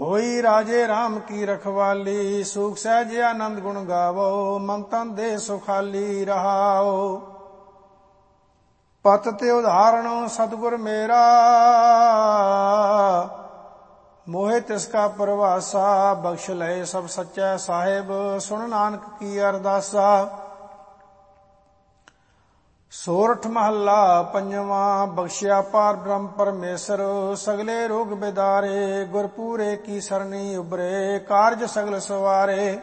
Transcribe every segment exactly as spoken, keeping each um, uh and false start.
ਹੋਈ ਰਾਜੇ ਰਾਮ ਕੀ ਰਖਵਾਲੀ, ਸੂਖ ਸਹਿਜ ਆਨੰਦ ਗੁਣ ਗਾਵੋ, ਮਨ ਤਨ ਦੇ ਸੁਖਾਲੀ ਰਹਾਓ। ਪਤ ਤੇ ਉਦਾਹਰਣ ਸਤਿਗੁਰ ਮੇਰਾ, ਮੋਹਿ ਤਿਸ ਕਾ ਪਰਵਾਸਾ, ਬਖਸ਼ ਲਏ ਸਭ ਸੱਚੈ ਸਾਹਿਬ, ਸੁਣ ਨਾਨਕ ਕੀ ਅਰਦਾਸਾ। ਸੋਰਠ ਮਹੱਲਾ ਪੰਜਵਾਂ। ਬਖਸ਼ਿਆ ਪਾਰ ਬ੍ਰਹਮ ਪਰਮੇਸ਼ਰ, ਸਗਲੇ ਰੋਗ ਬਿਦਾਰੇ, ਗੁਰਪੂਰੇ ਕੀ ਸਰਣੀ ਉਬਰੇ, ਕਾਰਜ ਸਗਲ ਸਵਾਰੇ।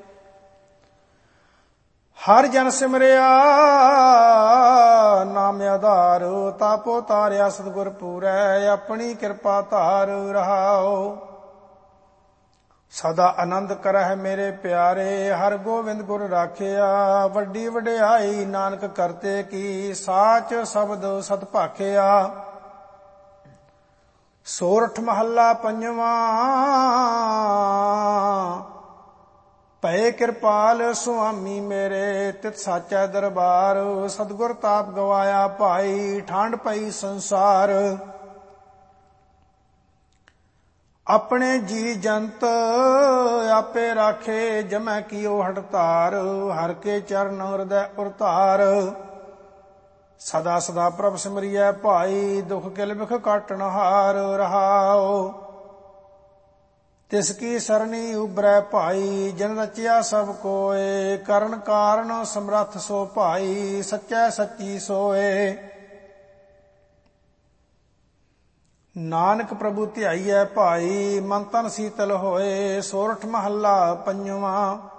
ਹਰ ਜਨ ਸਿਮਰਿਆ ਨਾਮ ਆਧਾਰ, ਤਾਪੋ ਤਾਰਿਆ ਸਤਿਗੁਰ ਪੂਰੈ, ਆਪਣੀ ਕਿਰਪਾ ਧਾਰ ਰਹਾਓ। ਸਦਾ ਆਨੰਦ ਕਰਹਿ ਮੇਰੇ ਪਿਆਰੇ, ਹਰ ਗੋਬਿੰਦ ਗੁਰ ਰਾਖਿਆ, ਵੱਡੀ ਵਡਿਆਈ ਨਾਨਕ ਕਰਤੇ ਕੀ, ਸਾਚ ਸ਼ਬਦ ਸਤ ਭਾਖਿਆ। ਸੋਰਠ ਮਹੱਲਾ ਪੰਜਵਾਂ। ਭਏ ਕਿਰਪਾਲ ਸੁਆਮੀ ਮੇਰੇ, ਤਿਤ ਸਾਚੈ ਦਰਬਾਰ, ਸਤਿਗੁਰ ਤਾਪ ਗਵਾਇਆ ਭਾਈ, ਠੰਡ ਪਈ ਸੰਸਾਰ। ਆਪਣੇ ਜੀ ਜੰਤ ਆਪੇ ਰਾਖੇ, ਜਮੈ ਕੀਓ ਹਠਤਾਰ, ਹਰ ਕੇ ਚਰਨ ਹਿਰਦੈ ਉਰਤਾਰ। ਸਦਾ ਸਦਾ ਪ੍ਰਭ ਸਿਮਰਿਐ ਭਾਈ, ਦੁਖ ਕਿਲ ਬਿਖ ਕਾਟਣ ਹਾਰ ਰਹਾਓ। ਤਿਸ ਕੀ ਸਰਣੀ ਉਬਰੈ ਭਾਈ, ਜਨ ਰਚਿਆ ਸਭ ਕੋਏ, ਕਰਨ ਕਾਰਨ ਸਮਰੱਥ ਸੋ ਭਾਈ, ਸੱਚੈ ਸੱਚੀ ਸੋਏ। ਨਾਨਕ ਪ੍ਰਭੂ ਧਿਆਈਐ ਭਾਈ, ਮਨ ਤਨ ਸੀਤਲ ਹੋਏ। ਸੋਰਠ ਮਹੱਲਾ ਪੰਜਵਾਂ।